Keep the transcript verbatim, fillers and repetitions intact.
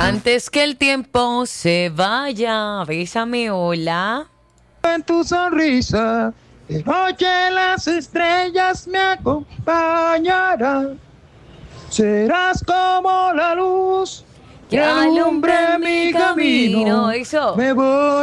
Antes que el tiempo se vaya, bésame, hola. En tu sonrisa, de noche las estrellas me acompañarán. Serás como la luz Que alumbre mi camino. Eso. Me voy